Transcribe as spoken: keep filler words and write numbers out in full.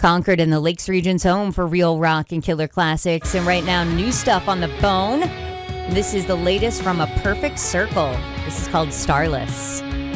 Concord and the Lakes region's home for real rock and killer classics. And right now, new stuff on the bone. This is the latest from A Perfect Circle. This is called Starless.